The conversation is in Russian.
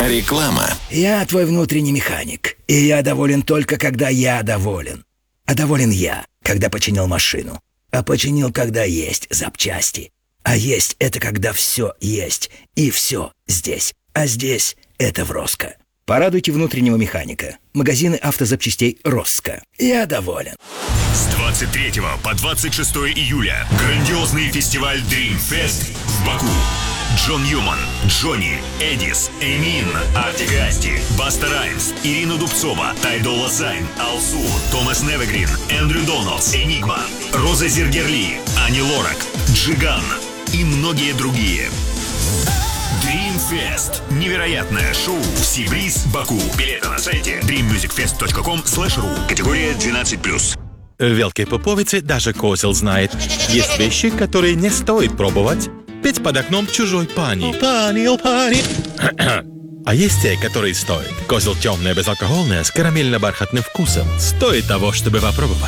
Реклама. Я твой внутренний механик, и я доволен только, когда я доволен. А доволен я, когда починил машину. А починил, когда есть запчасти. А есть — это когда все есть, и все здесь. А здесь — это в Роско. Порадуйте внутреннего механика. Магазины автозапчастей Роско. Я доволен. С 23 по 26 июля грандиозный фестиваль Dream Fest в Баку. Джон Ньюман, Джонни, Эдис, Эмин, Артик и Асти, Баста Раймс, Ирина Дубцова, Тайдола Сайн, Алсу, Томас Невегрин, Эндрю Доналдс, Энигма, Роза Зергерли, Ани Лорак, Джиган и многие другие. Dream Fest. Невероятное шоу в Сибриз, Баку. Билеты на сайте dreammusicfest.com/ru. Категория 12+. В Великой Поповице даже козел знает. Есть вещи, которые не стоит пробовать. Петь под окном чужой пани. Пани. А есть те, которые стоит. Козел темное, безалкогольное, с карамельно-бархатным вкусом. Стоит того, чтобы попробовать.